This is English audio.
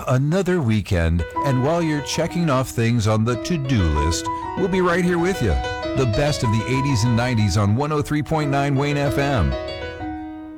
Another weekend, and while you're checking off things on the to-do list, we'll be right here with you. The best of the 80s and 90s on 103.9 Wayne FM.